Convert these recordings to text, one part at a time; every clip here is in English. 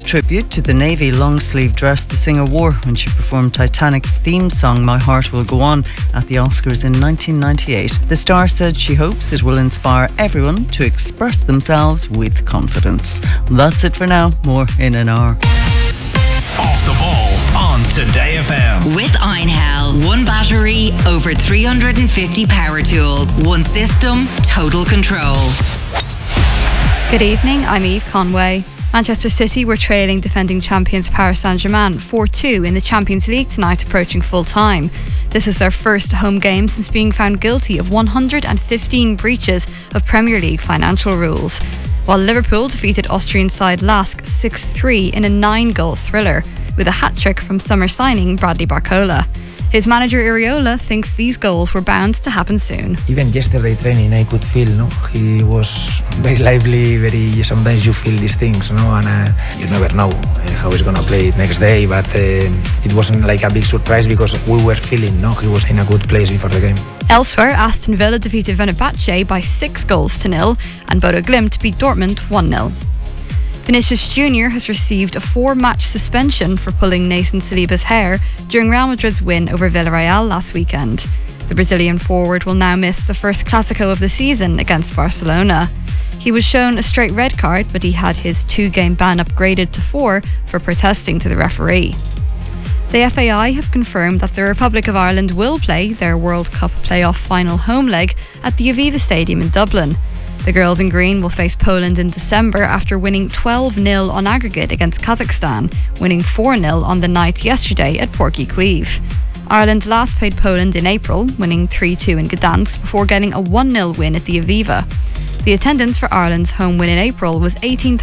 tribute to the Navy long-sleeve dress the singer wore when she performed Titanic's theme song My Heart Will Go On at the Oscars in 1998. The star said she hopes it will inspire everyone to express themselves with confidence. That's it for now. More in an hour. Off the ball on Today FM. With Einhell. One battery, over 350 power tools. One system, total control. Good evening, I'm Eve Conway. Manchester City were trailing defending champions Paris Saint-Germain 4-2 in the Champions League tonight, approaching full time. This is their first home game since being found guilty of 115 breaches of Premier League financial rules. While Liverpool defeated Austrian side LASK 6-3 in a 9-goal thriller, with a hat-trick from summer signing Bradley Barcola. His manager Iriola thinks these goals were bound to happen soon. Even yesterday training I could feel, he was very lively, sometimes you feel these things, and you never know how he's gonna play it next day, but it wasn't like a big surprise because we were feeling, he was in a good place before the game. Elsewhere, Aston Villa defeated Fenerbahce by 6-0, and Bodo Glimt beat Dortmund 1-0. Vinicius Jr. has received a 4-match suspension for pulling Nathan Saliba's hair during Real Madrid's win over Villarreal last weekend. The Brazilian forward will now miss the first Clásico of the season against Barcelona. He was shown a straight red card, but he had his 2-game ban upgraded to 4 for protesting to the referee. The FAI have confirmed that the Republic of Ireland will play their World Cup playoff final home leg at the Aviva Stadium in Dublin. The girls in green will face Poland in December after winning 12-0 on aggregate against Kazakhstan, winning 4-0 on the night yesterday at Porky Queeve. Ireland last played Poland in April, winning 3-2 in Gdansk before getting a 1-0 win at the Aviva. The attendance for Ireland's home win in April was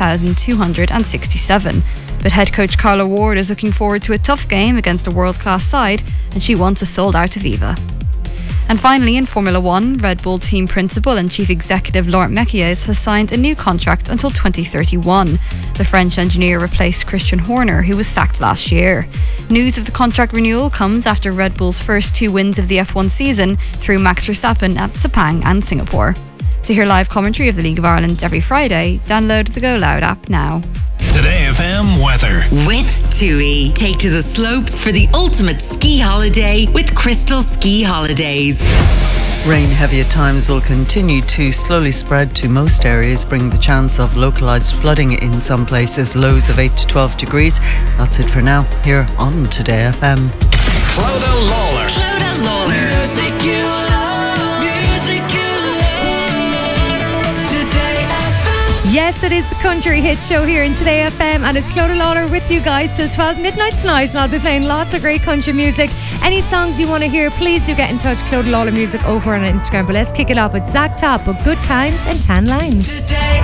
18,267, but head coach Carla Ward is looking forward to a tough game against a world-class side, and she wants a sold-out Aviva. And finally, in Formula One, Red Bull team principal and chief executive Laurent Mekies has signed a new contract until 2031. The French engineer replaced Christian Horner, who was sacked last year. News of the contract renewal comes after Red Bull's first 2 wins of the F1 season through Max Verstappen at Sepang and Singapore. To hear live commentary of the League of Ireland every Friday, download the Go Loud app now. Today FM weather. With TUI. Take to the slopes for the ultimate ski holiday with Crystal Ski Holidays. Rain heavy at times will continue to slowly spread to most areas, bringing the chance of localised flooding in some places, lows of 8 to 12 degrees. That's it for now, here on Today FM. Clodagh Lawler. Clodagh Lawler. Music you love. Music you love. Today FM. Yes, it is the country hit show here in Today FM, and it's Clodagh Lawler with you guys till 12 midnight tonight, and I'll be playing lots of great country music. Any songs you want to hear, please do get in touch. Clodagh Lawler Music over on Instagram. But let's kick it off with Zach Top with Good Times and Tan Lines. Today